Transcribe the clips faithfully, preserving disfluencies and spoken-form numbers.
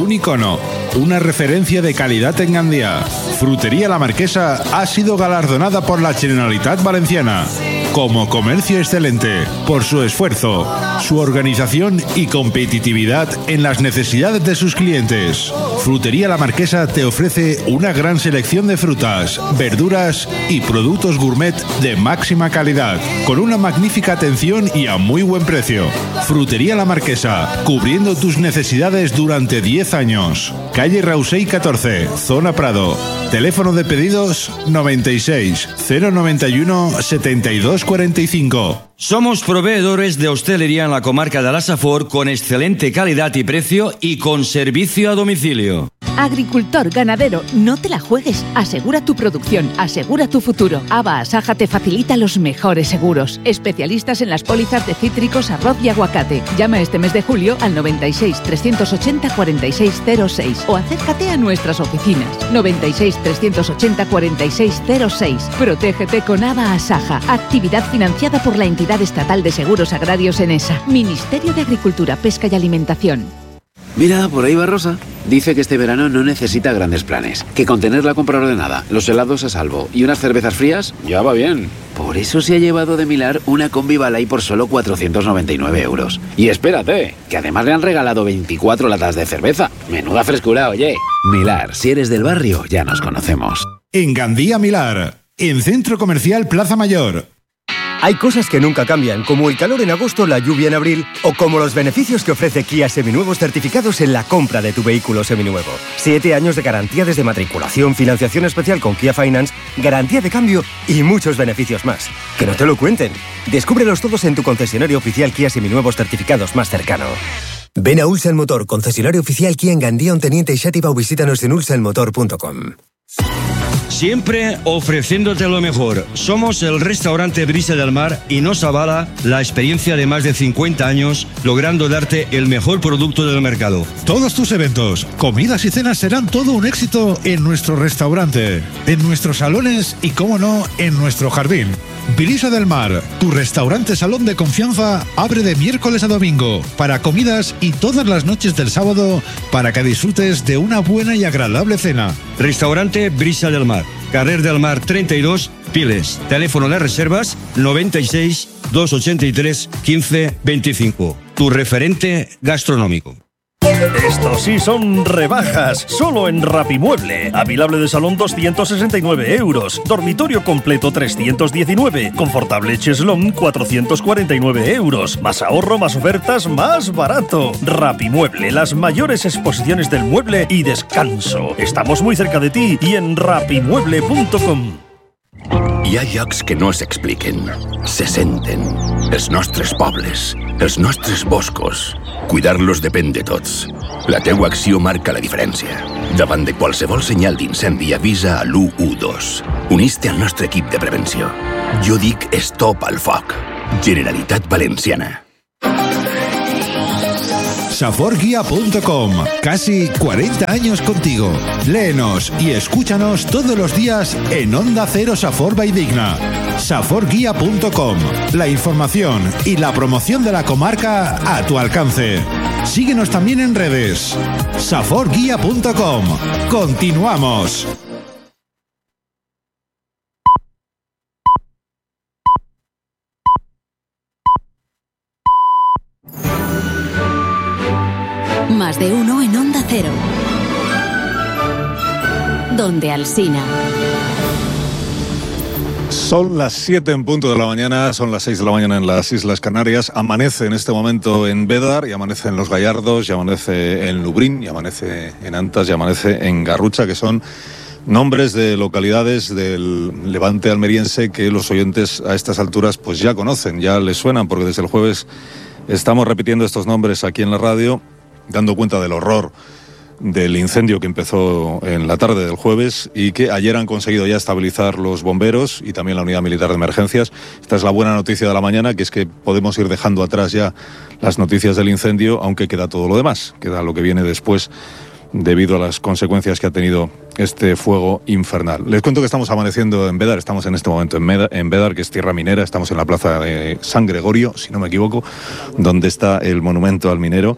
un icono, una referencia de calidad en Gandía. Frutería La Marquesa ha sido galardonada por la Generalitat Valenciana como comercio excelente por su esfuerzo, su organización y competitividad en las necesidades de sus clientes. Frutería La Marquesa te ofrece una gran selección de frutas, verduras y productos gourmet de máxima calidad, con una magnífica atención y a muy buen precio. Frutería La Marquesa, cubriendo tus necesidades durante diez años. Calle Rausey catorce, Zona Prado. Teléfono de pedidos noventa y seis, cero noventa y uno, setenta y dos cuarenta y cinco. Somos proveedores de hostelería en la comarca de la Safor con excelente calidad y precio y con servicio a domicilio. Agricultor, ganadero, no te la juegues. Asegura tu producción, asegura tu futuro. Aba Asaja te facilita los mejores seguros. Especialistas en las pólizas de cítricos, arroz y aguacate. Llama este mes de julio al noventa y seis, trescientos ochenta, cuarenta y seis cero seis o acércate a nuestras oficinas. noventa y seis, trescientos ochenta, cuarenta y seis cero seis. Protégete con Aba Asaja. Actividad financiada por la entidad estatal de seguros agrarios ENESA. Ministerio de Agricultura, Pesca y Alimentación. Mira, por ahí va Rosa. Dice que este verano no necesita grandes planes, que con tener la compra ordenada, los helados a salvo y unas cervezas frías, ya va bien. Por eso se ha llevado de Milar una combi Balay por solo cuatrocientos noventa y nueve euros. Y espérate, que además le han regalado veinticuatro latas de cerveza. Menuda frescura, oye. Milar, si eres del barrio, ya nos conocemos. En Gandía, Milar, en Centro Comercial Plaza Mayor. Hay cosas que nunca cambian, como el calor en agosto, la lluvia en abril, o como los beneficios que ofrece Kia Seminuevos certificados en la compra de tu vehículo seminuevo. Siete años de garantía desde matriculación, financiación especial con Kia Finance, garantía de cambio y muchos beneficios más. Que no te lo cuenten. Descúbrelos todos en tu concesionario oficial Kia Seminuevos certificados más cercano. Ven a Ulsan Motor, concesionario oficial Kia en Gandía, Onteniente y Xàtiva, o visítanos en ulsan motor punto com. Siempre ofreciéndote lo mejor. Somos el restaurante Brisa del Mar y nos avala la experiencia de más de cincuenta años, logrando darte el mejor producto del mercado. Todos tus eventos, comidas y cenas serán todo un éxito en nuestro restaurante, en nuestros salones y, cómo no, en nuestro jardín. Brisa del Mar, tu restaurante salón de confianza, abre de miércoles a domingo para comidas y todas las noches del sábado para que disfrutes de una buena y agradable cena. Restaurante Brisa del Mar, Carrer del Mar treinta y dos, Piles. Teléfono de reservas noventa y seis, doscientos ochenta y tres, quince veinticinco. Tu referente gastronómico. Estos sí son rebajas, solo en Rapimueble. Avilable de salón doscientos sesenta y nueve euros, dormitorio completo trescientos diecinueve, confortable cheslón cuatrocientos cuarenta y nueve euros. Más ahorro, más ofertas, más barato. Rapimueble, las mayores exposiciones del mueble y descanso. Estamos muy cerca de ti y en rapimueble punto com. Hi ha llocs que no s'expliquen, se senten. Els nostres pobles, els nostres boscos. Cuidar-los depèn de tots. La teua acció marca la diferència. Davant de qualsevol senyal d'incendi, avisa a l'u u dos. Unís-te al nostre equip de prevenció. Jo dic stop al foc. Generalitat Valenciana. safor guía punto com. Casi cuarenta años contigo. Léenos y escúchanos todos los días en Onda Cero Safor Valldigna. safor guía punto com. La información y la promoción de la comarca a tu alcance. Síguenos también en redes. safor guía punto com. Continuamos. Más de uno en Onda Cero. Donde Alsina. Son las siete en punto de la mañana, son las seis de la mañana en las Islas Canarias. Amanece en este momento en Bédar, y amanece en Los Gallardos, y amanece en Lubrín, y amanece en Antas, y amanece en Garrucha, que son nombres de localidades del levante almeriense que los oyentes a estas alturas pues ya conocen, ya les suenan, porque desde el jueves estamos repitiendo estos nombres aquí en la radio, dando cuenta del horror del incendio que empezó en la tarde del jueves y que ayer han conseguido ya estabilizar los bomberos y también la Unidad Militar de Emergencias. Esta es la buena noticia de la mañana, que es que podemos ir dejando atrás ya las noticias del incendio, aunque queda todo lo demás, queda lo que viene después debido a las consecuencias que ha tenido este fuego infernal. Les cuento que estamos amaneciendo en Bédar, estamos en este momento en, Meda, en Bédar, que es tierra minera, estamos en la plaza de San Gregorio, si no me equivoco, donde está el monumento al minero.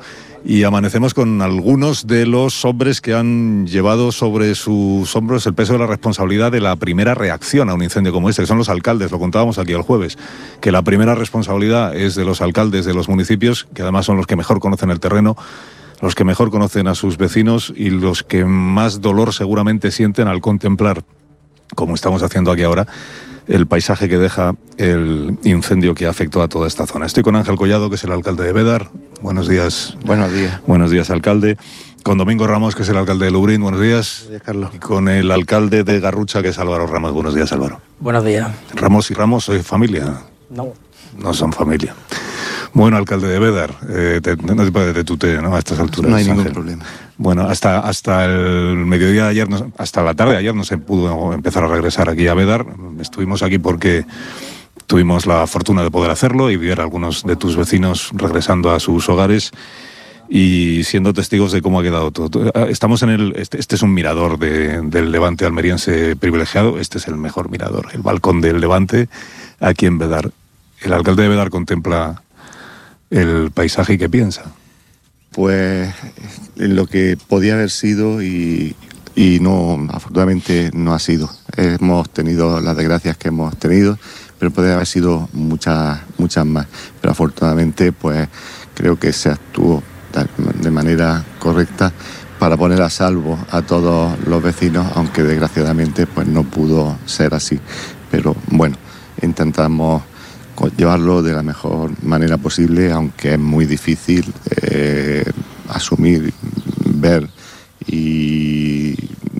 Y amanecemos con algunos de los hombres que han llevado sobre sus hombros el peso de la responsabilidad de la primera reacción a un incendio como este, que son los alcaldes. Lo contábamos aquí el jueves, que la primera responsabilidad es de los alcaldes de los municipios, que además son los que mejor conocen el terreno, los que mejor conocen a sus vecinos y los que más dolor seguramente sienten al contemplar, como estamos haciendo aquí ahora, el paisaje que deja el incendio que afectó a toda esta zona. Estoy con Ángel Collado, que es el alcalde de Bédar. Buenos días. Buenos días. Buenos días, alcalde. Con Domingo Ramos, que es el alcalde de Lubrín. Buenos días. Buenos días, Carlos. Y con el alcalde de Garrucha, que es Álvaro Ramos. Buenos días, Álvaro. Buenos días. Ramos y Ramos, ¿sois familia? No. No son familia. Bueno, alcalde de Bédar, eh, te, no te puedes de tuteo, ¿no? A estas alturas. No hay ningún Ángel. problema. Bueno, hasta, hasta el mediodía de ayer, no, hasta la tarde de ayer no se pudo empezar a regresar aquí a Bédar. Estuvimos aquí porque tuvimos la fortuna de poder hacerlo y ver a algunos de tus vecinos regresando a sus hogares y siendo testigos de cómo ha quedado todo. Estamos en el... Este, este es un mirador de, del Levante almeriense privilegiado. Este es el mejor mirador, el balcón del Levante, aquí en Bédar. El alcalde de Bédar contempla el paisaje y ¿qué piensa? Pues lo que podía haber sido y, y no, afortunadamente no ha sido. Hemos tenido las desgracias que hemos tenido, pero podría haber sido muchas, muchas más. Pero afortunadamente, pues creo que se actuó de manera correcta para poner a salvo a todos los vecinos, aunque desgraciadamente pues no pudo ser así. Pero bueno, intentamos llevarlo de la mejor manera posible, aunque es muy difícil eh, asumir, ver y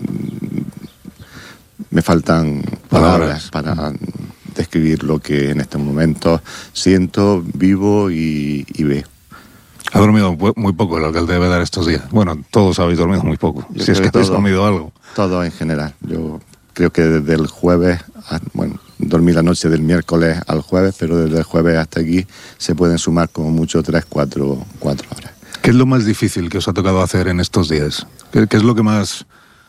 me faltan palabras para describir lo que en estos momentos siento, vivo y, y veo. Ha dormido muy poco el alcalde de Bédar estos días. Bueno, todos habéis dormido muy poco. Yo si es que habéis todo, dormido algo. Todo en general. Yo creo que desde el jueves, bueno, dormí la noche del miércoles al jueves, pero desde el jueves hasta aquí se pueden sumar como mucho tres, cuatro, cuatro horas. ¿Qué es lo más difícil que os ha tocado hacer en estos días? ¿Qué, qué es lo que más...?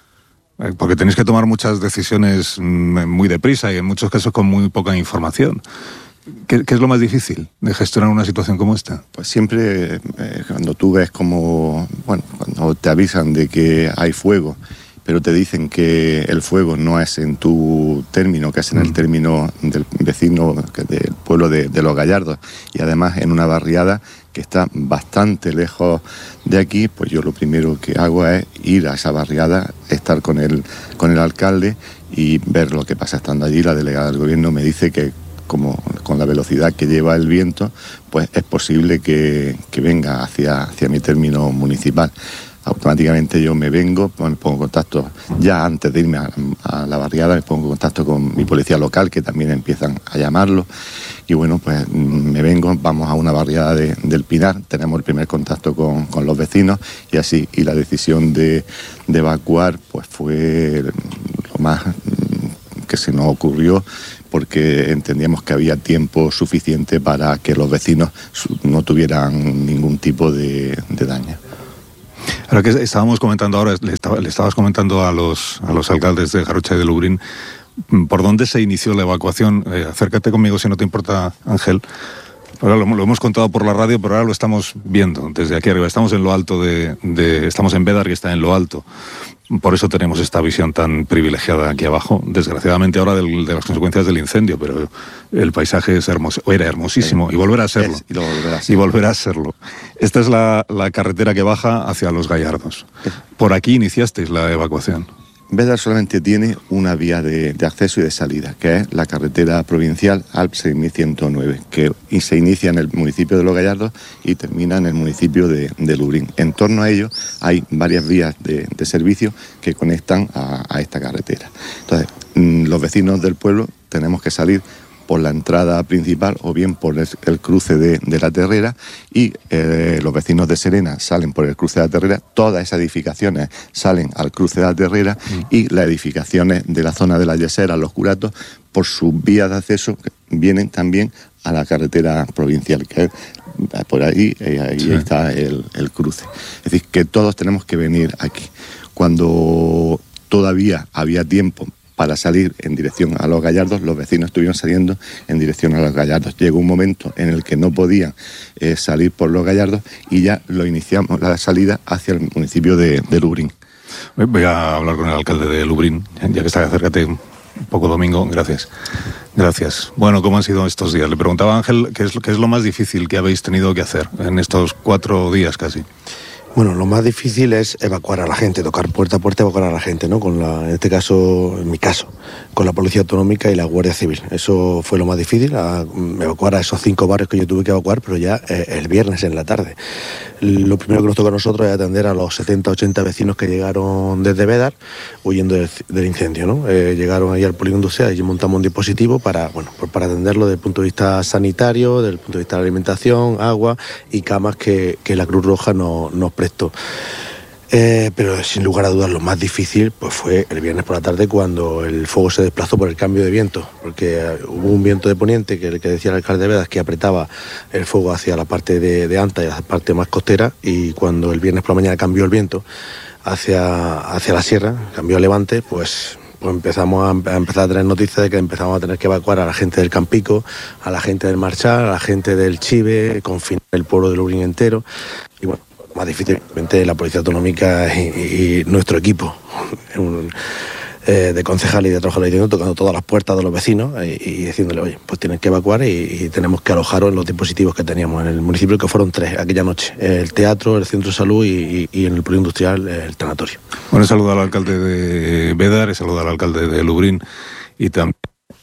Porque tenéis que tomar muchas decisiones muy deprisa y en muchos casos con muy poca información. ¿Qué, qué es lo más difícil de gestionar una situación como esta? Pues siempre eh, cuando tú ves como, bueno, cuando te avisan de que hay fuego, pero te dicen que el fuego no es en tu término, que es en mm. el término del vecino del pueblo de, de Los Gallardos, y además en una barriada que está bastante lejos de aquí, pues yo lo primero que hago es ir a esa barriada, estar con el, con el alcalde y ver lo que pasa estando allí. La delegada del gobierno me dice que como con la velocidad que lleva el viento, pues es posible que, que venga hacia, hacia mi término municipal. Automáticamente yo me vengo, me pongo en contacto, ya antes de irme a, a la barriada, me pongo en contacto con mi policía local, que también empiezan a llamarlo, y bueno, pues me vengo, vamos a una barriada de, del Pinar, tenemos el primer contacto con, con los vecinos, y así, y la decisión de, de evacuar, pues fue lo más que se nos ocurrió, porque entendíamos que había tiempo suficiente para que los vecinos no tuvieran ningún tipo de, de daño. Ahora que estábamos comentando ahora, le, estaba, le estabas comentando a los, a los alcaldes de Garrucha y de Lubrín, ¿por dónde se inició la evacuación? Eh, acércate conmigo si no te importa, Ángel. Ahora lo, lo hemos contado por la radio, pero ahora lo estamos viendo desde aquí arriba. Estamos en lo alto de... de estamos en Bédar, que está en lo alto. Por eso tenemos esta visión tan privilegiada aquí abajo. Desgraciadamente ahora del, de las consecuencias del incendio, pero el paisaje es hermoso, era hermosísimo y volverá a serlo. Es, y, volverá a ser. y volverá a serlo. Esta es la, la carretera que baja hacia Los Gallardos. Por aquí iniciasteis la evacuación. Bédar solamente tiene una vía de, de acceso y de salida, que es la carretera provincial A L P seis mil ciento nueve, que se inicia en el municipio de Los Gallardos y termina en el municipio de, de Lubrín. En torno a ello hay varias vías de, de servicio que conectan a, a esta carretera. Entonces, los vecinos del pueblo tenemos que salir por la entrada principal o bien por el, el cruce de, de la Terrera, y eh, los vecinos de Serena salen por el cruce de la Terrera, todas esas edificaciones salen al cruce de la Terrera mm. y las edificaciones de la zona de la Yesera, los Curatos, por sus vías de acceso vienen también a la carretera provincial, que es por ahí, eh, ahí sí. está el, el cruce. Es decir, que todos tenemos que venir aquí. Cuando todavía había tiempo para salir en dirección a Los Gallardos, los vecinos estuvieron saliendo en dirección a Los Gallardos. Llegó un momento en el que no podían eh, salir por Los Gallardos y ya lo iniciamos, la salida hacia el municipio de, de Lubrín. Voy a hablar con el alcalde de Lubrín, ya que está, acércate un poco, Domingo. Gracias. Gracias. Bueno, ¿cómo han sido estos días? Le preguntaba a Ángel qué es, qué es lo más difícil que habéis tenido que hacer en estos cuatro días casi. Bueno, lo más difícil es evacuar a la gente, tocar puerta a puerta, evacuar a la gente, ¿no? Con la, en este caso, en mi caso, con la Policía Autonómica y la Guardia Civil. Eso fue lo más difícil, a, evacuar a esos cinco barrios que yo tuve que evacuar, pero ya eh, el viernes en la tarde. Lo primero que nos tocó a nosotros es atender a los setenta, ochenta vecinos que llegaron desde Bédar, huyendo del, del incendio, ¿no? Eh, llegaron ahí al polígono industrial y montamos un dispositivo para, bueno, pues para atenderlo desde el punto de vista sanitario, desde el punto de vista de la alimentación, agua y camas que, que la Cruz Roja no, nos prestó. Eh, pero sin lugar a dudas lo más difícil pues fue el viernes por la tarde, cuando el fuego se desplazó por el cambio de viento, porque hubo un viento de poniente que el que decía el alcalde de Bédar que apretaba el fuego hacia la parte de, de Anta y la parte más costera, y cuando el viernes por la mañana cambió el viento hacia, hacia la sierra, cambió a levante, pues Pues empezamos a, a empezar a tener noticias de que empezamos a tener que evacuar a la gente del Campico, a la gente del Marchal, a la gente del Chive, confinar el pueblo de Lubrín entero. Y bueno, más difícilmente la Policía Autonómica y, y nuestro equipo un, eh, de concejales y de trabajadores tocando todas las puertas de los vecinos y, y diciéndole, oye, pues tienen que evacuar y, y tenemos que alojaros en los dispositivos que teníamos en el municipio, que fueron tres aquella noche: el teatro, el centro de salud y, y, y en el polígono industrial el tanatorio. Bueno, saludo al alcalde de Bédar, saludo al alcalde de Lubrín y también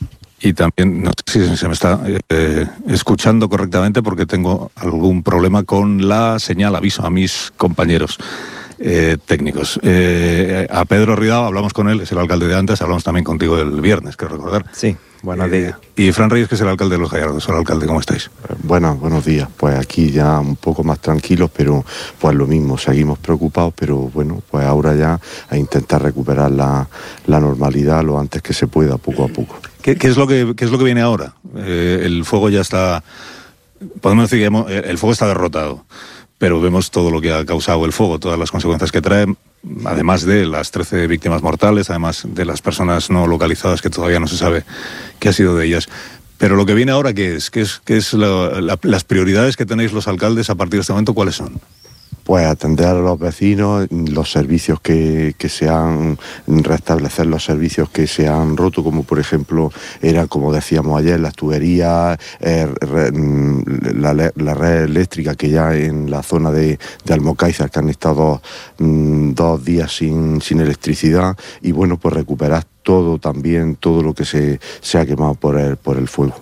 Y también, no sé si se me está eh, escuchando correctamente, porque tengo algún problema con la señal. Aviso a mis compañeros eh, técnicos. Eh, a Pedro Ridao, hablamos con él, es el alcalde de Antas, hablamos también contigo el viernes, creo recordar. Sí, buenos eh, días. Y Fran Reyes, que es el alcalde de Los Gallardos. Hola, alcalde, ¿cómo estáis? Bueno, buenos días. Pues aquí ya un poco más tranquilos, pero pues lo mismo, seguimos preocupados, pero bueno, pues ahora ya a intentar recuperar la, la normalidad lo antes que se pueda, poco a poco. ¿Qué, qué, es, lo que, ¿Qué es lo que viene ahora? Eh, el fuego ya está... Podemos decir que hemos, el fuego está derrotado, pero vemos todo lo que ha causado el fuego, todas las consecuencias que trae, además de las trece víctimas mortales, además de las personas no localizadas que todavía no se sabe qué ha sido de ellas. Pero lo que viene ahora, ¿qué es? ¿Qué es, qué es la, la, las prioridades que tenéis los alcaldes a partir de este momento? ¿Cuáles son? Pues atender a los vecinos, los servicios que, que se han, restablecer los servicios que se han roto, como por ejemplo eran, como decíamos ayer, las tuberías, eh, re, la, la red eléctrica, que ya en la zona de, de Almocáizar, que han estado mm, dos días sin, sin electricidad, y bueno, pues recuperar todo también, todo lo que se, se ha quemado por el, por el fuego.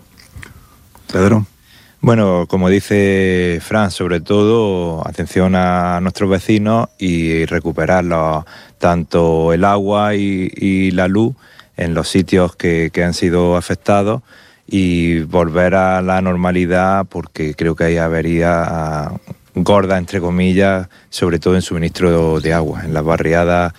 Pedro. Bueno, como dice Fran, sobre todo atención a nuestros vecinos y recuperarlos, tanto el agua y, y la luz en los sitios que, que han sido afectados, y volver a la normalidad, porque creo que hay averías gordas, entre comillas, sobre todo en suministro de agua, en las barriadas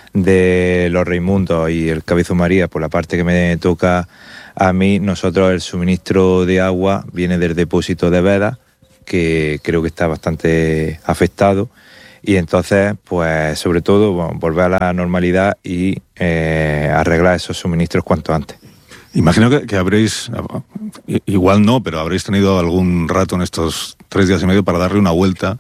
de Los Raimundos y el Cabezo María, por la parte que me toca a mí. Nosotros el suministro de agua viene del depósito de Bédar, que creo que está bastante afectado, y entonces, pues sobre todo, bueno, volver a la normalidad y eh, arreglar esos suministros cuanto antes. Imagino que, que habréis, igual no, pero habréis tenido algún rato en estos tres días y medio para darle una vuelta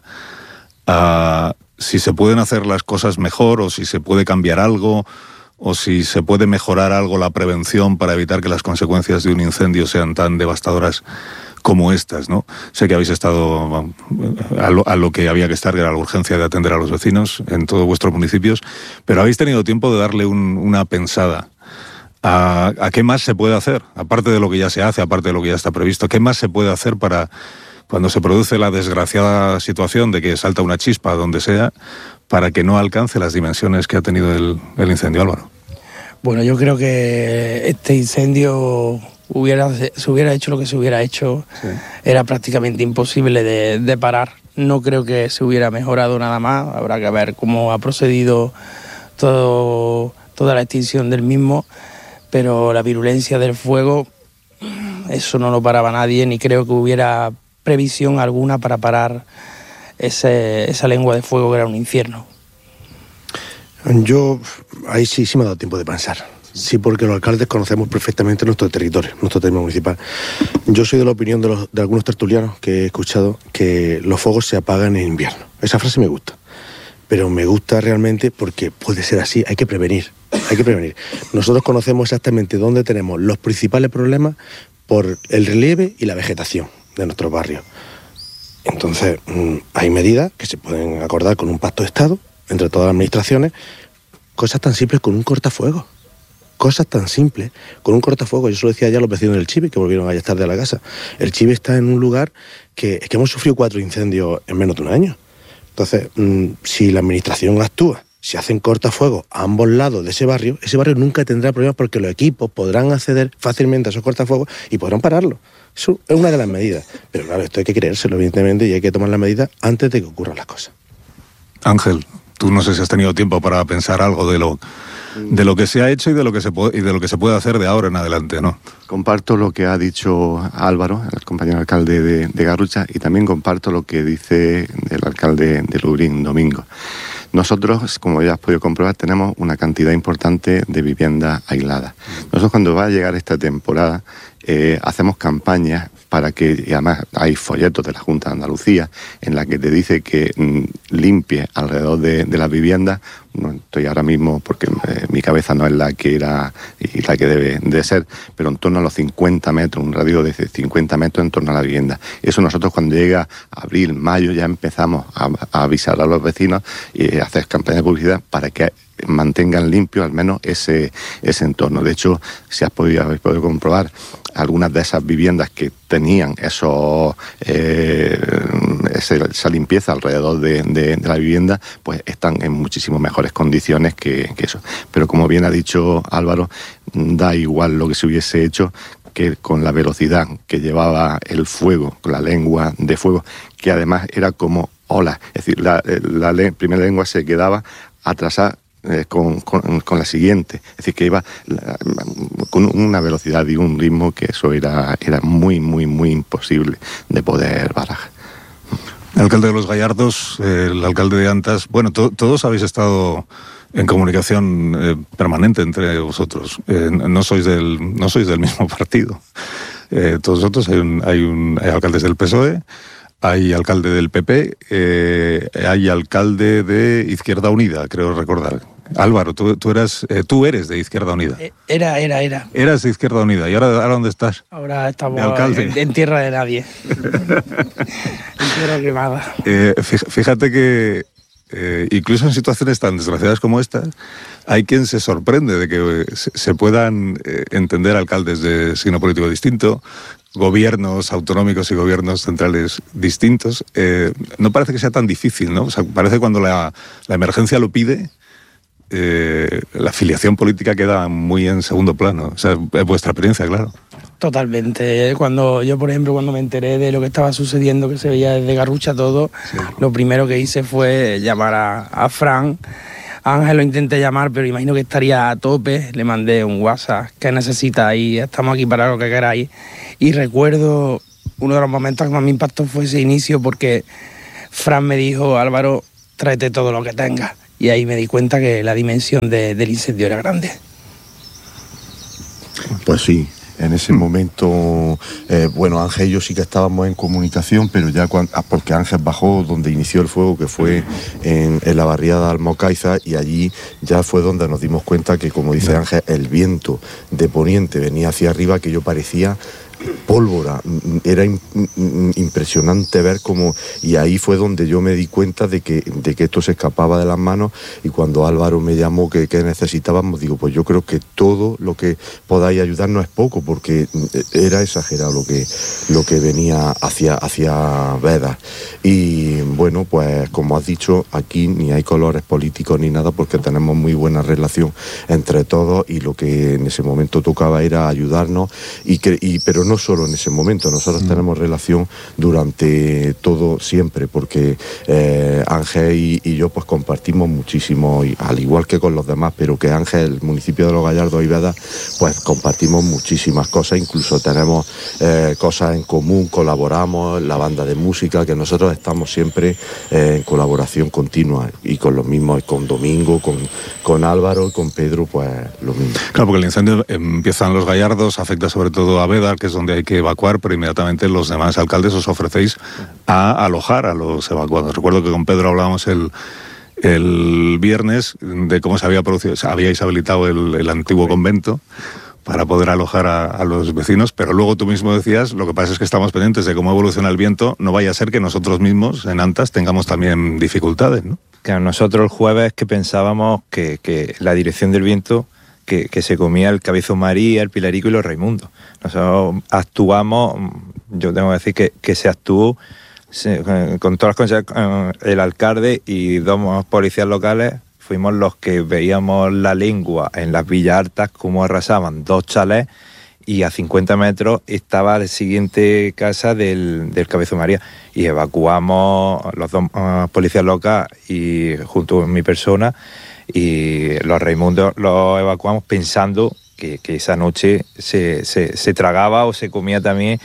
a si se pueden hacer las cosas mejor, o si se puede cambiar algo, o si se puede mejorar algo la prevención para evitar que las consecuencias de un incendio sean tan devastadoras como estas, ¿no? Sé que habéis estado a lo, a lo que había que estar, que era la urgencia de atender a los vecinos en todos vuestros municipios, pero habéis tenido tiempo de darle un, una pensada a, a qué más se puede hacer, aparte de lo que ya se hace, aparte de lo que ya está previsto. ¿Qué más se puede hacer para, cuando se produce la desgraciada situación de que salta una chispa donde sea, para que no alcance las dimensiones que ha tenido el, el incendio, Álvaro? Bueno, yo creo que este incendio, hubiera, se hubiera hecho lo que se hubiera hecho, sí, era prácticamente imposible de, de parar. No creo que se hubiera mejorado nada más. Habrá que ver cómo ha procedido todo, toda la extinción del mismo, pero la virulencia del fuego, eso no lo paraba nadie, ni creo que hubiera previsión alguna para parar ese, esa lengua de fuego que era un infierno. Yo, ahí sí, sí me ha dado tiempo de pensar. Sí, porque los alcaldes conocemos perfectamente nuestro territorio, nuestro territorio municipal. Yo soy de la opinión de, los, de algunos tertulianos que he escuchado que los fuegos se apagan en invierno. Esa frase me gusta, pero me gusta realmente porque puede ser así, hay que prevenir, hay que prevenir. Nosotros conocemos exactamente dónde tenemos los principales problemas por el relieve y la vegetación de nuestros barrios. Entonces, mmm, hay medidas que se pueden acordar con un pacto de Estado entre todas las administraciones, cosas tan simples con un cortafuegos. Cosas tan simples, con un cortafuegos. Yo se lo decía ya a los vecinos del Chive, que volvieron ayer tarde a la casa. El Chive está en un lugar que, que hemos sufrido cuatro incendios en menos de un año. Entonces, mmm, si la administración actúa, si hacen cortafuegos a ambos lados de ese barrio, ese barrio nunca tendrá problemas porque los equipos podrán acceder fácilmente a esos cortafuegos y podrán pararlo. Eso es una de las medidas. Pero claro, esto hay que creérselo, evidentemente, y hay que tomar las medidas antes de que ocurran las cosas. Ángel, tú no sé si has tenido tiempo para pensar algo de lo... de lo que se ha hecho y de lo que se puede, y de lo que se puede hacer de ahora en adelante, ¿no? Comparto lo que ha dicho Álvaro, el compañero alcalde de, de Garrucha, y también comparto lo que dice el alcalde de Lubrín, Domingo. Nosotros, como ya has podido comprobar, tenemos una cantidad importante de viviendas aisladas. Nosotros, cuando va a llegar esta temporada, eh, hacemos campañas para que, y además hay folletos de la Junta de Andalucía en la que te dice que mm, limpie alrededor de, de las viviendas. No estoy ahora mismo porque eh, mi cabeza no es la que era y la que debe de ser, pero en torno a los cincuenta metros, un radio de cincuenta metros en torno a la vivienda. Eso nosotros, cuando llega abril, mayo, ya empezamos a, a avisar a los vecinos y a hacer campañas de publicidad para que mantengan limpio al menos ese, ese entorno. De hecho, si has podido, habéis podido comprobar, algunas de esas viviendas que tenían esos, eh, ese, esa limpieza alrededor de, de, de la vivienda, pues están en muchísimo mejores condiciones que, que eso. Pero como bien ha dicho Álvaro, da igual lo que se hubiese hecho, que con la velocidad que llevaba el fuego, con la lengua de fuego, que además era como olas. Es decir, la, la, la primera lengua se quedaba atrasada Eh, con, con, con la siguiente, es decir, que iba la, con una velocidad y un ritmo que eso era, era muy, muy, muy imposible de poder barajar. El alcalde de Los Gallardos, eh, el alcalde de Antas, bueno, to, todos habéis estado en comunicación eh, permanente entre vosotros, eh, no sois del, no sois del mismo partido, eh, todos vosotros hay, un, hay, un, hay alcaldes del P S O E, hay alcalde del P P, eh, hay alcalde de Izquierda Unida, creo recordar. Álvaro, tú, tú, eras, eh, tú eres de Izquierda Unida. Era, era, era. Eras de Izquierda Unida. ¿Y ahora, ahora dónde estás? Ahora estamos en, en tierra de nadie. En tierra quemada. Eh, fíjate que eh, incluso en situaciones tan desgraciadas como estas, hay quien se sorprende de que se, se puedan eh, entender alcaldes de signo político distinto, gobiernos autonómicos y gobiernos centrales distintos. Eh, no parece que sea tan difícil, ¿no? O sea, parece que cuando la, la emergencia lo pide, Eh, la afiliación política queda muy en segundo plano. O sea, es vuestra experiencia, claro. Totalmente. Cuando yo, por ejemplo, cuando me enteré de lo que estaba sucediendo, que se veía desde Garrucha todo, sí. Lo primero que hice fue llamar a, a Fran. A Ángel lo intenté llamar, pero imagino que estaría a tope. Le mandé un WhatsApp, ¿qué necesita? Y estamos aquí para lo que queráis. Y recuerdo, uno de los momentos que más me impactó fue ese inicio, porque Fran me dijo: Álvaro, tráete todo lo que tengas. Y ahí me di cuenta que la dimensión de, del incendio era grande. Pues sí, en ese momento, eh, bueno, Ángel y yo sí que estábamos en comunicación, pero ya cuando, porque Ángel bajó donde inició el fuego, que fue en, en la barriada de Almocaiza, y allí ya fue donde nos dimos cuenta que, como dice Ángel, el viento de poniente venía hacia arriba, que yo parecía pólvora. Era impresionante ver cómo, y ahí fue donde yo me di cuenta de que, de que esto se escapaba de las manos. Y cuando Álvaro me llamó que, que necesitábamos, digo, pues yo creo que todo lo que podáis ayudarnos es poco, porque era exagerado lo que, lo que venía hacia, hacia Vedas. Y bueno, pues como has dicho, aquí ni hay colores políticos ni nada, porque tenemos muy buena relación entre todos, y lo que en ese momento tocaba era ayudarnos, y, que, y pero no solo en ese momento, nosotros mm. tenemos relación durante todo, siempre, porque eh, Ángel y, y yo pues compartimos muchísimo, y, al igual que con los demás, pero que Ángel, el municipio de Los Gallardos y Beda, pues compartimos muchísimas cosas, incluso tenemos eh, cosas en común, colaboramos, la banda de música, que nosotros estamos siempre eh, en colaboración continua, y con los mismos, con Domingo, con, con Álvaro, con Pedro, pues lo mismo. Claro, porque el incendio empieza en Los Gallardos, afecta sobre todo a Beda, que es donde hay que evacuar, pero inmediatamente los demás alcaldes os ofrecéis a alojar a los evacuados. Recuerdo que con Pedro hablábamos el, el viernes de cómo se había producido, o sea, habíais habilitado el, el antiguo convento para poder alojar a, a los vecinos, pero luego tú mismo decías, lo que pasa es que estamos pendientes de cómo evoluciona el viento, no vaya a ser que nosotros mismos en Antas tengamos también dificultades, ¿no? Que nosotros el jueves que pensábamos que, que la dirección del viento, que, que se comía el Cabezo María, el Pilarico y los Raimundos. Nosotros actuamos, yo tengo que decir que, que se actuó se, con todas las cosas, el alcalde y dos policías locales. Fuimos los que veíamos la lengua en las Villas Altas, cómo arrasaban dos chalés, y a cincuenta metros estaba la siguiente casa del, del Cabezo María. Y evacuamos los dos uh, policías locales y junto con mi persona, y los Raimundos los evacuamos pensando que, que esa noche se, se, se tragaba o se comía también.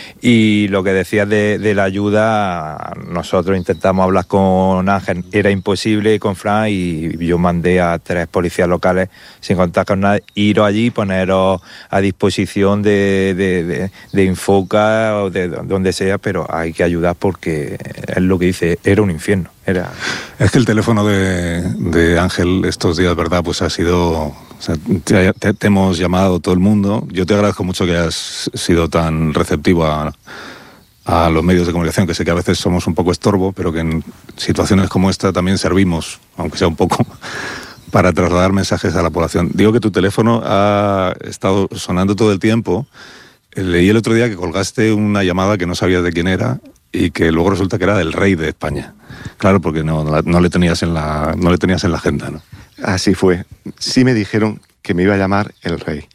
Y lo que decías de, de la ayuda, nosotros intentamos hablar con Ángel, era imposible con Fran, y yo mandé a tres policías locales sin contar con nadie, iros allí, poneros a disposición de, de, de, de Infoca o de donde sea, pero hay que ayudar porque es lo que dice, era un infierno. Era... Es que el teléfono de, de Ángel estos días, ¿verdad? Pues ha sido... O sea, te, te, te hemos llamado todo el mundo. Yo te agradezco mucho que hayas sido tan receptivo a, a los medios de comunicación, que sé que a veces somos un poco estorbo, pero que en situaciones como esta también servimos, aunque sea un poco, para trasladar mensajes a la población. Digo que tu teléfono ha estado sonando todo el tiempo. Leí el otro día que colgaste una llamada que no sabías de quién era y que luego resulta que era del rey de España. Claro, porque no, no, le, tenías en la, no le tenías en la agenda, ¿no? Así fue. Sí me dijeron que me iba a llamar el rey.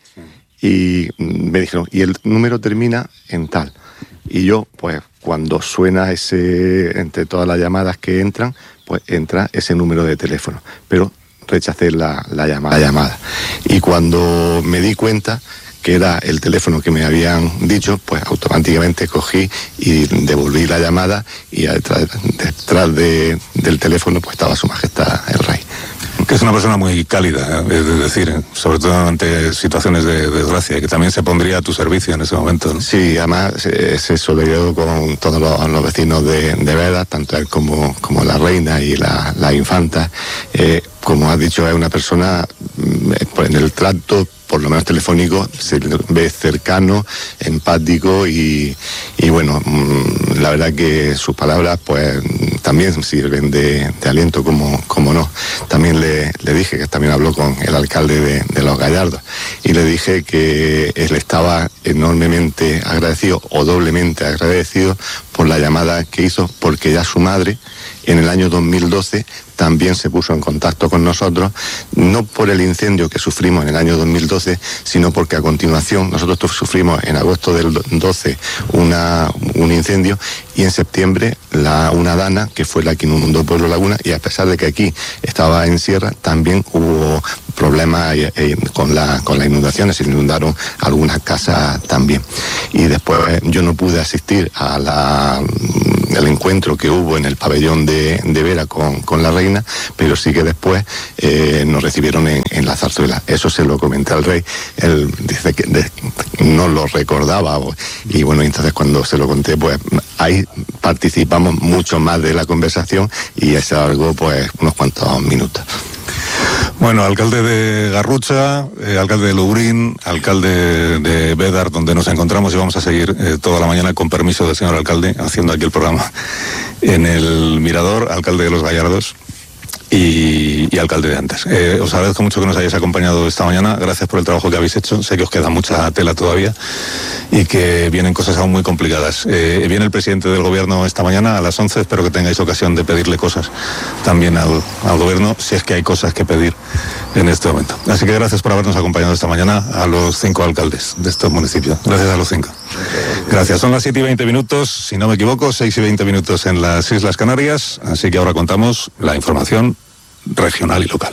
Y me dijeron, y el número termina en tal. Y yo, pues, cuando suena ese, entre todas las llamadas que entran, pues entra ese número de teléfono. Pero rechacé la, la, llamada, la llamada. Y cuando me di cuenta que era el teléfono que me habían dicho, pues automáticamente cogí y devolví la llamada, y detrás, detrás de, del teléfono pues estaba Su Majestad el Rey. Que es una persona muy cálida, es decir, sobre todo ante situaciones de desgracia, y que también se pondría a tu servicio en ese momento, ¿no? Sí, además se, se solidarizó con todos los, los vecinos de, de Beda, tanto él como, como la reina y la, la infanta. Eh, como has dicho, es una persona, pues, en el trato, por lo menos telefónico, se ve cercano, empático, y, y bueno, la verdad que sus palabras pues también sirven de, de aliento, como, como no. También le, le dije que también habló con el alcalde de, de Los Gallardos, y le dije que él estaba enormemente agradecido, o doblemente agradecido, por la llamada que hizo, porque ya su madre en el año dos mil doce también se puso en contacto con nosotros, no por el incendio que sufrimos en el año dos mil doce, sino porque a continuación nosotros sufrimos en agosto del doce una, un incendio, y en septiembre la, una dana, que fue la que inundó Pueblo Laguna, y a pesar de que aquí estaba en sierra, también hubo problemas eh, eh, con, la, con las inundaciones, se inundaron algunas casas también. Y después eh, yo no pude asistir a la... el encuentro que hubo en el pabellón de, de Vera con, con la reina, pero sí que después eh, nos recibieron en, en la zarzuela. Eso se lo comenté al rey, él dice que de, no lo recordaba, y bueno, entonces cuando se lo conté, pues ahí participamos mucho más de la conversación, y se alargó pues unos cuantos minutos. Bueno, alcalde de Garrucha, eh, alcalde de Lubrín, alcalde de Bédar, donde nos encontramos, y vamos a seguir eh, toda la mañana, con permiso del señor alcalde, haciendo aquí el programa en el Mirador, alcalde de Los Gallardos. Y, y, y alcalde de Antas. Eh, os agradezco mucho que nos hayáis acompañado esta mañana. Gracias por el trabajo que habéis hecho. Sé que os queda mucha tela todavía y que vienen cosas aún muy complicadas. Eh, viene el presidente del gobierno esta mañana a las once. Espero que tengáis ocasión de pedirle cosas también al, al gobierno, si es que hay cosas que pedir en este momento. Así que gracias por habernos acompañado esta mañana a los cinco alcaldes de estos municipios. Gracias a los cinco. Gracias. Son las siete y veinte minutos, si no me equivoco, seis y veinte minutos en las Islas Canarias. Así que ahora contamos la información regional y local.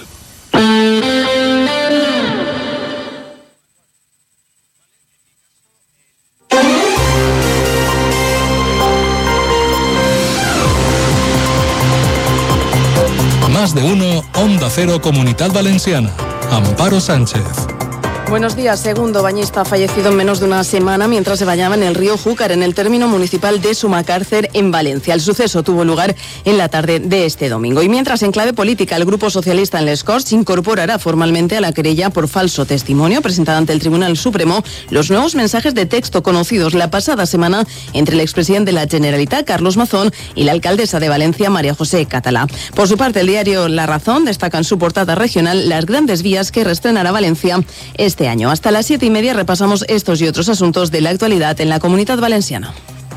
Más de uno, Onda Cero, Comunidad Valenciana. Amparo Sánchez. Buenos días. Segundo bañista fallecido en menos de una semana mientras se bañaba en el río Júcar, en el término municipal de Sumacárcer, en Valencia. El suceso tuvo lugar en la tarde de este domingo. Y mientras, en clave política, el Grupo Socialista en Les Corts incorporará formalmente a la querella por falso testimonio presentada ante el Tribunal Supremo los nuevos mensajes de texto conocidos la pasada semana entre el expresidente de la Generalitat, Carlos Mazón, y la alcaldesa de Valencia, María José Català. Por su parte, el diario La Razón destaca en su portada regional las grandes vías que reestrenará Valencia este Este año. Hasta las siete y media repasamos estos y otros asuntos de la actualidad en la Comunidad Valenciana.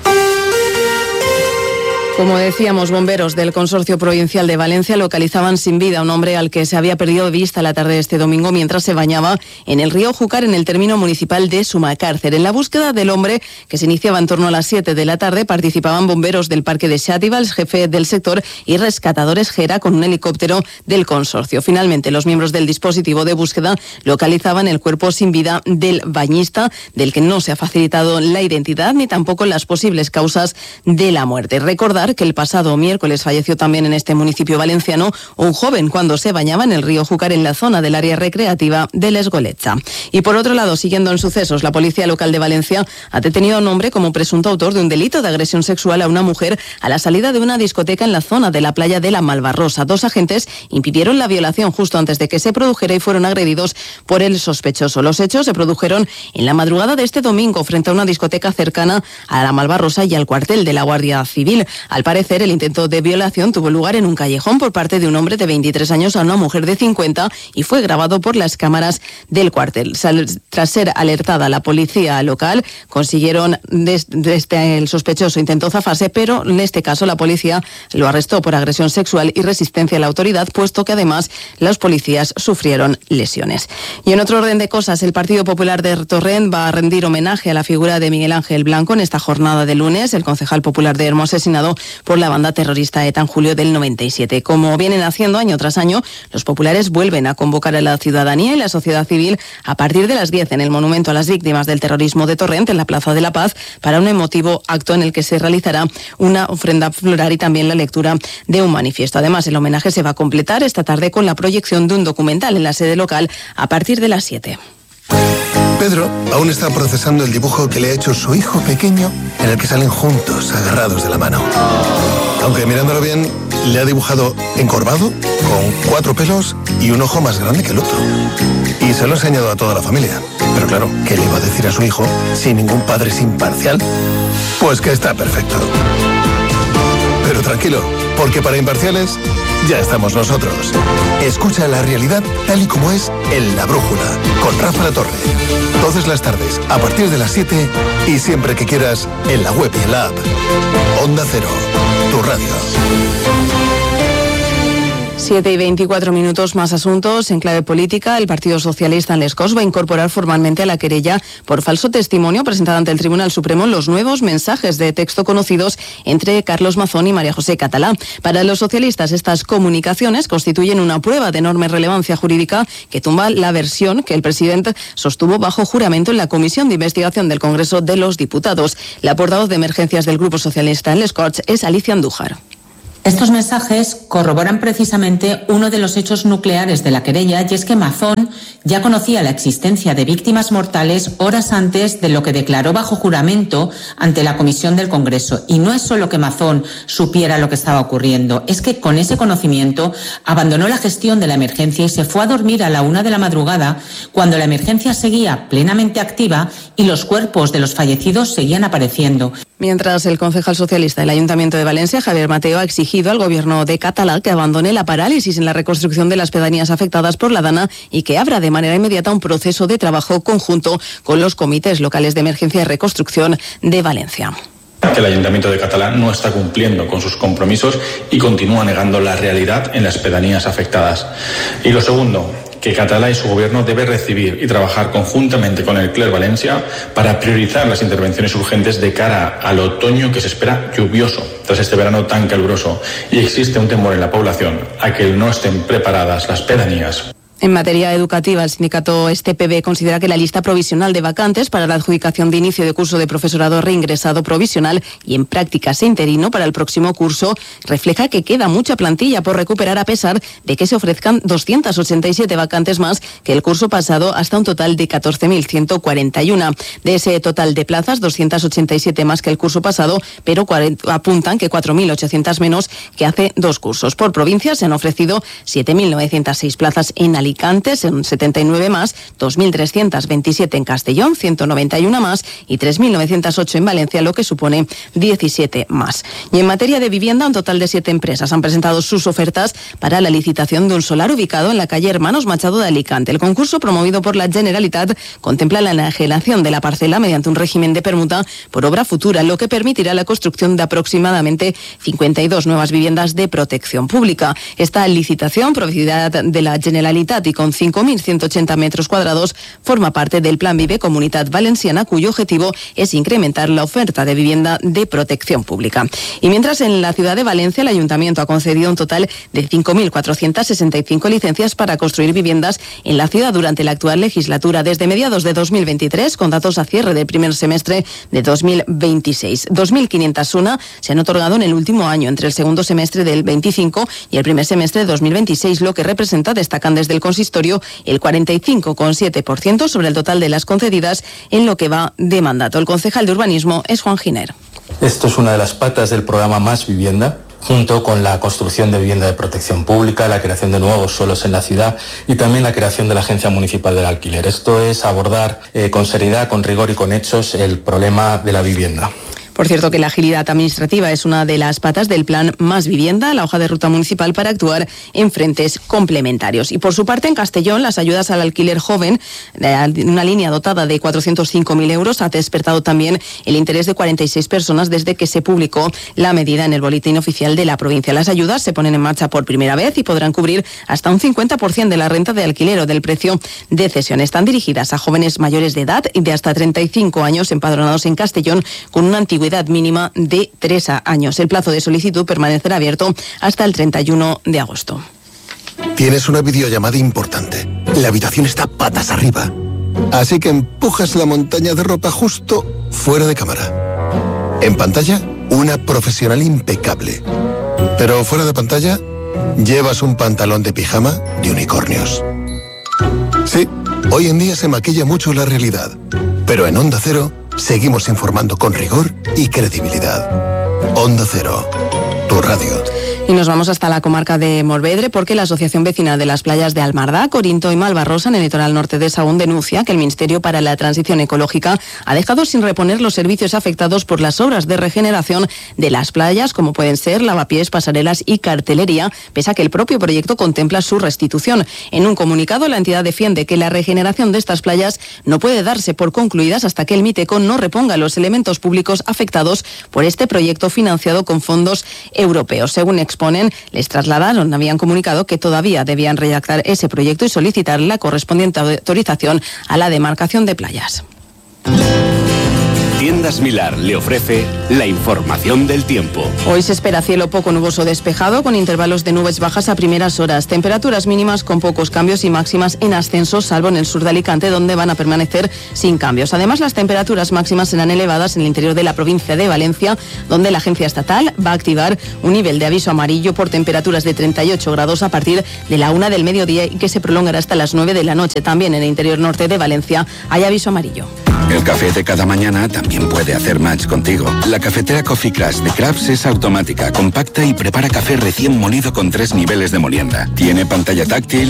Como decíamos, bomberos del Consorcio Provincial de Valencia localizaban sin vida a un hombre al que se había perdido de vista la tarde de este domingo mientras se bañaba en el río Júcar, en el término municipal de Sumacárcer. En la búsqueda del hombre, que se iniciaba en torno a las siete de la tarde, participaban bomberos del Parque de Xàtiva, el jefe del sector, y rescatadores Gera con un helicóptero del consorcio. Finalmente, los miembros del dispositivo de búsqueda localizaban el cuerpo sin vida del bañista, del que no se ha facilitado la identidad ni tampoco las posibles causas de la muerte. Recordar que el pasado miércoles falleció también en este municipio valenciano un joven cuando se bañaba en el río Júcar, en la zona del área recreativa de Les Golets. Y por otro lado, siguiendo en sucesos, la Policía Local de Valencia ha detenido a un hombre como presunto autor de un delito de agresión sexual a una mujer a la salida de una discoteca en la zona de la playa de la Malvarrosa. Dos agentes impidieron la violación justo antes de que se produjera y fueron agredidos por el sospechoso. Los hechos se produjeron en la madrugada de este domingo frente a una discoteca cercana a la Malvarrosa y al cuartel de la Guardia Civil. Al parecer, el intento de violación tuvo lugar en un callejón por parte de un hombre de veintitrés años a una mujer de cincuenta y fue grabado por las cámaras del cuartel. Tras ser alertada la policía local, consiguieron, desde el sospechoso intentó zafarse, pero en este caso la policía lo arrestó por agresión sexual y resistencia a la autoridad, puesto que además los policías sufrieron lesiones. Y en otro orden de cosas, el Partido Popular de Torrent va a rendir homenaje a la figura de Miguel Ángel Blanco en esta jornada de lunes. El concejal popular de Hermo, asesinado por la banda terrorista ETA en julio del noventa y siete. Como vienen haciendo año tras año, los populares vuelven a convocar a la ciudadanía y la sociedad civil a partir de las diez en el monumento a las víctimas del terrorismo de Torrent, en la Plaza de la Paz, para un emotivo acto en el que se realizará una ofrenda floral y también la lectura de un manifiesto. Además, el homenaje se va a completar esta tarde con la proyección de un documental en la sede local a partir de las siete. Pedro aún está procesando el dibujo que le ha hecho su hijo pequeño, en el que salen juntos, agarrados de la mano. Aunque mirándolo bien, le ha dibujado encorvado, con cuatro pelos y un ojo más grande que el otro. Y se lo ha enseñado a toda la familia. Pero claro, ¿qué le iba a decir a su hijo si ningún padre es imparcial? Pues que está perfecto. Pero tranquilo, porque para imparciales ya estamos nosotros. Escucha la realidad tal y como es en La Brújula, con Rafa La Torre. Todas las tardes, a partir de las siete y siempre que quieras, en la web y en la app. Onda Cero, tu radio. siete y veinticuatro minutos, más asuntos. En clave política, el Partido Socialista en Les Corts va a incorporar formalmente a la querella por falso testimonio presentada ante el Tribunal Supremo los nuevos mensajes de texto conocidos entre Carlos Mazón y María José Català. Para los socialistas, estas comunicaciones constituyen una prueba de enorme relevancia jurídica que tumba la versión que el presidente sostuvo bajo juramento en la Comisión de Investigación del Congreso de los Diputados. La portavoz de emergencias del Grupo Socialista en Les Corts es Alicia Andújar. Estos mensajes corroboran precisamente uno de los hechos nucleares de la querella, y es que Mazón ya conocía la existencia de víctimas mortales horas antes de lo que declaró bajo juramento ante la Comisión del Congreso. Y no es solo que Mazón supiera lo que estaba ocurriendo, es que con ese conocimiento abandonó la gestión de la emergencia y se fue a dormir a la una de la madrugada, cuando la emergencia seguía plenamente activa y los cuerpos de los fallecidos seguían apareciendo. Mientras, el concejal socialista del Ayuntamiento de Valencia, Javier Mateo, ha exigido al gobierno de Catalá que abandone la parálisis en la reconstrucción de las pedanías afectadas por la Dana y que abra de manera inmediata un proceso de trabajo conjunto con los comités locales de emergencia y reconstrucción de Valencia. Que el Ayuntamiento de Catalá no está cumpliendo con sus compromisos y continúa negando la realidad en las pedanías afectadas. Y lo segundo, que Catalá y su gobierno deben recibir y trabajar conjuntamente con el Cler Valencia para priorizar las intervenciones urgentes de cara al otoño que se espera lluvioso tras este verano tan caluroso, y existe un temor en la población a que no estén preparadas las pedanías. En materia educativa, el sindicato Este P B considera que la lista provisional de vacantes para la adjudicación de inicio de curso de profesorado reingresado provisional y en prácticas e interino para el próximo curso refleja que queda mucha plantilla por recuperar, a pesar de que se ofrezcan doscientas ochenta y siete vacantes más que el curso pasado, hasta un total de catorce mil ciento cuarenta y uno. De ese total de plazas, doscientas ochenta y siete más que el curso pasado, pero apuntan que cuatro mil ochocientas menos que hace dos cursos. Por provincias se han ofrecido siete mil novecientas seis plazas en Alicante, en setenta y nueve más, dos mil trescientos veintisiete en Castellón, ciento noventa y uno más y tres mil novecientos ocho en Valencia, lo que supone diecisiete más. Y en materia de vivienda, un total de siete empresas han presentado sus ofertas para la licitación de un solar ubicado en la calle Hermanos Machado de Alicante. El concurso, promovido por la Generalitat, contempla la enajenación de la parcela mediante un régimen de permuta por obra futura, lo que permitirá la construcción de aproximadamente cincuenta y dos nuevas viviendas de protección pública. Esta licitación, propiedad de la Generalitat y con cinco mil ciento ochenta metros cuadrados, forma parte del Plan Vive Comunitat Valenciana, cuyo objetivo es incrementar la oferta de vivienda de protección pública. Y mientras, en la ciudad de Valencia, el Ayuntamiento ha concedido un total de cinco mil cuatrocientas sesenta y cinco licencias para construir viviendas en la ciudad durante la actual legislatura, desde mediados de dos mil veintitrés, con datos a cierre del primer semestre de dos mil veintiséis. dos mil quinientas uno se han otorgado en el último año, entre el segundo semestre del veinticinco y el primer semestre de dos mil veintiséis, lo que representa, destacan desde el consistorio, el cuarenta y cinco coma siete por ciento sobre el total de las concedidas en lo que va de mandato. El concejal de urbanismo es Juan Giner. Esto es una de las patas del programa Más Vivienda, junto con la construcción de vivienda de protección pública, la creación de nuevos suelos en la ciudad y también la creación de la Agencia Municipal del Alquiler. Esto es abordar eh, con seriedad, con rigor y con hechos el problema de la vivienda. Por cierto, que la agilidad administrativa es una de las patas del plan Más Vivienda, la hoja de ruta municipal para actuar en frentes complementarios. Y por su parte, en Castellón, las ayudas al alquiler joven, una línea dotada de cuatrocientos cinco mil euros, ha despertado también el interés de cuarenta y seis personas desde que se publicó la medida en el boletín oficial de la provincia. Las ayudas se ponen en marcha por primera vez y podrán cubrir hasta un cincuenta por ciento de la renta de alquiler o del precio de cesión. Están dirigidas a jóvenes mayores de edad y de hasta treinta y cinco años empadronados en Castellón con una antigüedad mínima de tres años. El plazo de solicitud permanecerá abierto hasta el treinta y uno de agosto. Tienes una videollamada importante. La habitación está patas arriba. Así que empujas la montaña de ropa justo fuera de cámara. En pantalla, una profesional impecable. Pero fuera de pantalla, llevas un pantalón de pijama de unicornios. Sí, hoy en día se maquilla mucho la realidad. Pero en Onda Cero seguimos informando con rigor y credibilidad. Onda Cero, tu radio. Y nos vamos hasta la comarca de Morvedre, porque la Asociación Vecinal de las Playas de Almardá, Corinto y Malvarrosa, en el litoral norte de Sahagún, denuncia que el Ministerio para la Transición Ecológica ha dejado sin reponer los servicios afectados por las obras de regeneración de las playas, como pueden ser lavapiés, pasarelas y cartelería, pese a que el propio proyecto contempla su restitución. En un comunicado, la entidad defiende que la regeneración de estas playas no puede darse por concluidas hasta que el MITECO no reponga los elementos públicos afectados por este proyecto financiado con fondos europeos. Según exponen, les trasladaron, habían comunicado que todavía debían redactar ese proyecto y solicitar la correspondiente autorización a la demarcación de playas. Tiendas Milar le ofrece la información del tiempo. Hoy se espera cielo poco nuboso despejado, con intervalos de nubes bajas a primeras horas. Temperaturas mínimas con pocos cambios y máximas en ascenso, salvo en el sur de Alicante, donde van a permanecer sin cambios. Además, las temperaturas máximas serán elevadas en el interior de la provincia de Valencia, donde la agencia estatal va a activar un nivel de aviso amarillo por temperaturas de treinta y ocho grados a partir de la una del mediodía y que se prolongará hasta las nueve de la noche. También en el interior norte de Valencia hay aviso amarillo. El café de cada mañana también puede hacer match contigo. La cafetera Coffee Crush de Crafts es automática, compacta y prepara café recién molido con tres niveles de molienda. Tiene pantalla táctil